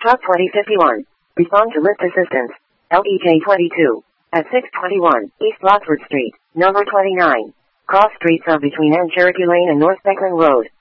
Truck 2051. Respond to lift assistance. LEJ 22. At 621 East Rockford Street, number 29. Cross streets are between N. Cherokee Lane and North Beckman Road.